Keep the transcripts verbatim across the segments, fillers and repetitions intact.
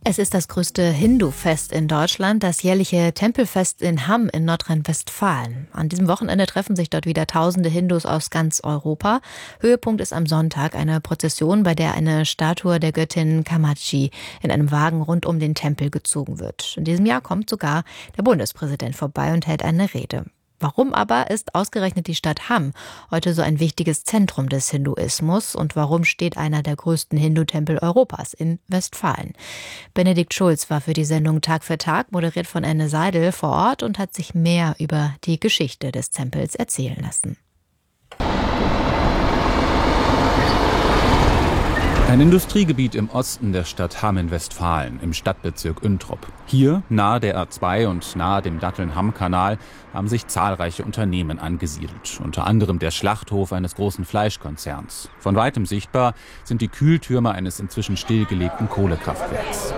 Es ist das größte Hindu-Fest in Deutschland, das jährliche Tempelfest in Hamm in Nordrhein-Westfalen. An diesem Wochenende treffen sich dort wieder tausende Hindus aus ganz Europa. Höhepunkt ist am Sonntag eine Prozession, bei der eine Statue der Göttin Kamachi in einem Wagen rund um den Tempel gezogen wird. In diesem Jahr kommt sogar der Bundespräsident vorbei und hält eine Rede. Warum aber ist ausgerechnet die Stadt Hamm heute so ein wichtiges Zentrum des Hinduismus und warum steht einer der größten Hindu-Tempel Europas in Westfalen? Benedikt Schulz war für die Sendung Tag für Tag, moderiert von Anne Seidel, vor Ort und hat sich mehr über die Geschichte des Tempels erzählen lassen. Ein Industriegebiet im Osten der Stadt Hamm in Westfalen, im Stadtbezirk Üntrop. Hier, nahe der A zwei und nahe dem Datteln-Hamm-Kanal, haben sich zahlreiche Unternehmen angesiedelt. Unter anderem der Schlachthof eines großen Fleischkonzerns. Von weitem sichtbar sind die Kühltürme eines inzwischen stillgelegten Kohlekraftwerks.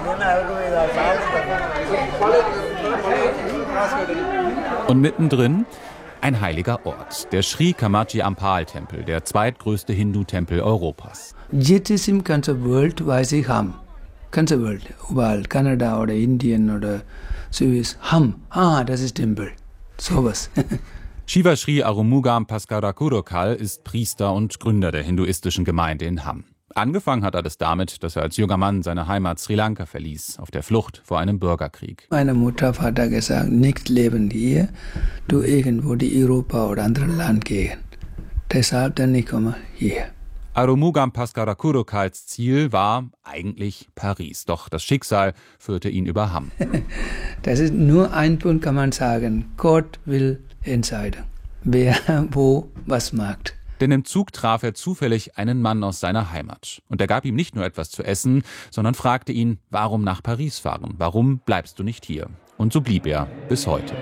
Und mittendrin ein heiliger Ort, der Sri Kamachi Ampal-Tempel, der zweitgrößte Hindu-Tempel Europas. Jedes im ganzen Welt weiß ich Hamm. Ganze Welt, überall, Kanada oder Indien oder Süß. Hamm, ah, das ist Tempel. Sowas. Shiva Sri Arumugam Paskarakurokal ist Priester und Gründer der hinduistischen Gemeinde in Hamm. Angefangen hat alles damit, dass er als junger Mann seine Heimat Sri Lanka verließ, auf der Flucht vor einem Bürgerkrieg. Meine Mutter hat gesagt, nicht leben hier, du irgendwo die Europa oder andere Land gehen. Deshalb dann ich komme hier. Arumugam Paskarakurokals Ziel war eigentlich Paris, doch das Schicksal führte ihn über Hamm. Das ist nur ein Punkt, kann man sagen. Gott will entscheiden, wer wo was macht. Denn im Zug traf er zufällig einen Mann aus seiner Heimat. Und er gab ihm nicht nur etwas zu essen, sondern fragte ihn, warum nach Paris fahren? Warum bleibst du nicht hier? Und so blieb er bis heute.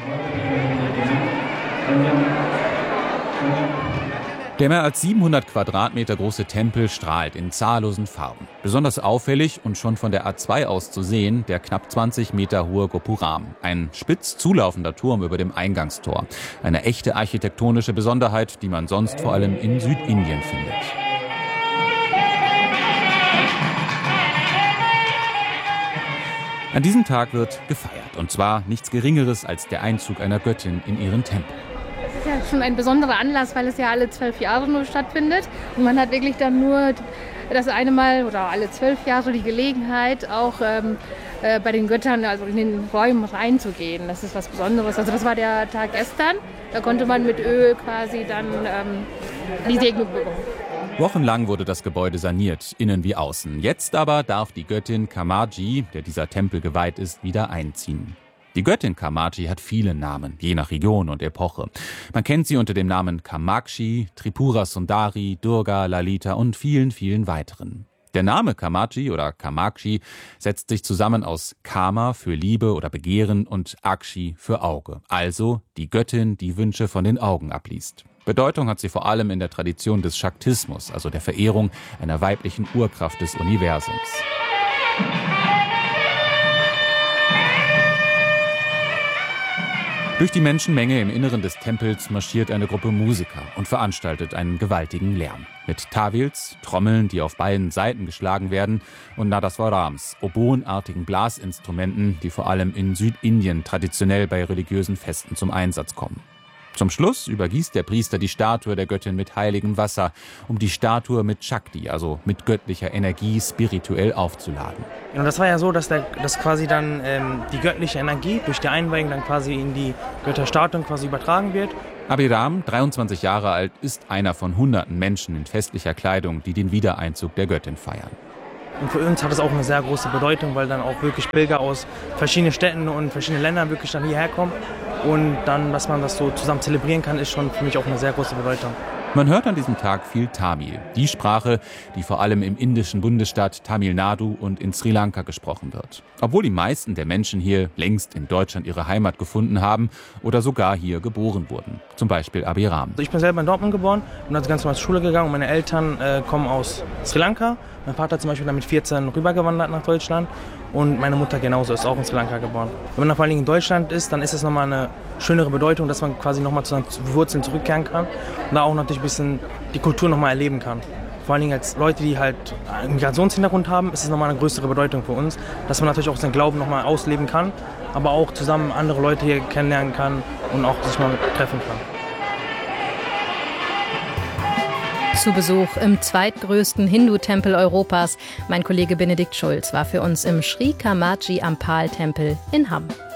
Der mehr als siebenhundert Quadratmeter große Tempel strahlt in zahllosen Farben. Besonders auffällig und schon von der A zwei aus zu sehen, der knapp zwanzig Meter hohe Gopuram. Ein spitz zulaufender Turm über dem Eingangstor. Eine echte architektonische Besonderheit, die man sonst vor allem in Südindien findet. An diesem Tag wird gefeiert. Und zwar nichts Geringeres als der Einzug einer Göttin in ihren Tempel. Das ist ja schon ein besonderer Anlass, weil es ja alle zwölf Jahre nur stattfindet. Und man hat wirklich dann nur das eine Mal oder alle zwölf Jahre die Gelegenheit, auch ähm, äh, bei den Göttern, also in den Räumen reinzugehen. Das ist was Besonderes. Also das war der Tag gestern. Da konnte man mit Öl quasi dann ähm, die Segnung bekommen. Wochenlang wurde das Gebäude saniert, innen wie außen. Jetzt aber darf die Göttin Kamachi, der dieser Tempel geweiht ist, wieder einziehen. Die Göttin Kamachi hat viele Namen, je nach Region und Epoche. Man kennt sie unter dem Namen Kamakshi, Tripura Sundari, Durga, Lalita und vielen, vielen weiteren. Der Name Kamachi oder Kamakshi setzt sich zusammen aus Kama für Liebe oder Begehren und Akshi für Auge. Also die Göttin, die Wünsche von den Augen abliest. Bedeutung hat sie vor allem in der Tradition des Shaktismus, also der Verehrung einer weiblichen Urkraft des Universums. Durch die Menschenmenge im Inneren des Tempels marschiert eine Gruppe Musiker und veranstaltet einen gewaltigen Lärm. Mit Tawils, Trommeln, die auf beiden Seiten geschlagen werden, und Nadaswarams, oboenartigen Blasinstrumenten, die vor allem in Südindien traditionell bei religiösen Festen zum Einsatz kommen. Zum Schluss übergießt der Priester die Statue der Göttin mit heiligem Wasser, um die Statue mit Shakti, also mit göttlicher Energie, spirituell aufzuladen. Und das war ja so, dass, der, dass quasi dann ähm, die göttliche Energie durch die Einweihung dann quasi in die Götterstatuen quasi übertragen wird. Abhiram, dreiundzwanzig Jahre alt, ist einer von hunderten Menschen in festlicher Kleidung, die den Wiedereinzug der Göttin feiern. Und für uns hat es auch eine sehr große Bedeutung, weil dann auch wirklich Pilger aus verschiedenen Städten und verschiedenen Ländern wirklich dann hierher kommen. Und dann, dass man das so zusammen zelebrieren kann, ist schon für mich auch eine sehr große Bedeutung. Man hört an diesem Tag viel Tamil, die Sprache, die vor allem im indischen Bundesstaat Tamil Nadu und in Sri Lanka gesprochen wird. Obwohl die meisten der Menschen hier längst in Deutschland ihre Heimat gefunden haben oder sogar hier geboren wurden. Zum Beispiel Abhiram. Ich bin selber in Dortmund geboren und bin ganz normal zur Schule gegangen. Und meine Eltern äh, kommen aus Sri Lanka. Mein Vater zum Beispiel dann mit vierzehn rübergewandert nach Deutschland. Und meine Mutter genauso ist auch in Sri Lanka geboren. Wenn man vor allen Dingen in Deutschland ist, dann ist es nochmal eine schönere Bedeutung, dass man quasi nochmal zu seinen Wurzeln zurückkehren kann und da auch natürlich ein bisschen die Kultur nochmal erleben kann. Vor allen Dingen als Leute, die halt einen Migrationshintergrund haben, ist es nochmal eine größere Bedeutung für uns, dass man natürlich auch seinen Glauben nochmal ausleben kann, aber auch zusammen andere Leute hier kennenlernen kann und auch sich mal treffen kann. Zu Besuch im zweitgrößten Hindu-Tempel Europas. Mein Kollege Benedikt Schulz war für uns im Sri Kamaji Ampal Tempel in Hamm.